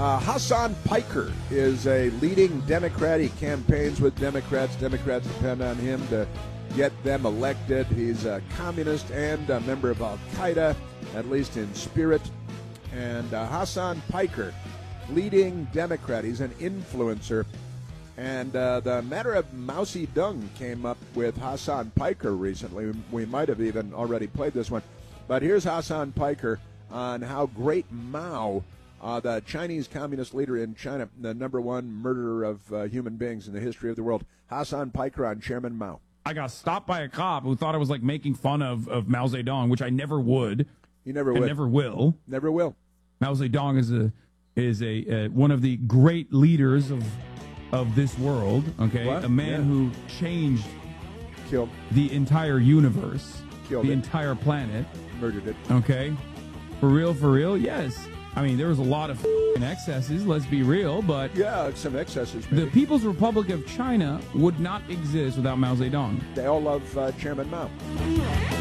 Hassan Piker is a leading Democrat. He campaigns with Democrats. Democrats depend on him to get them elected. He's a communist and a member of Al-Qaeda, at least in spirit. And Hassan Piker, leading Democrat. He's an influencer. And the matter of Mao Zedong came up with Hassan Piker recently. We might have even already played this one. But here's Hassan Piker on how great Mao, the Chinese communist leader in China, the number one murderer of human beings in the history of the world. Hassan Piker on Chairman Mao. I got stopped by a cop who thought I was like making fun of Mao Zedong, which I never would. You never would. would. Never will. Never will. Mao Zedong is a one of the great leaders of this world. Okay, What? A man who changed, Killed, the entire universe, Killed the it. entire planet. Murdered it. Okay, for real, yes. I mean, there was a lot of excesses. Let's be real, but Yeah, some excesses. Maybe. the People's Republic of China would not exist without Mao Zedong. They all love Chairman Mao.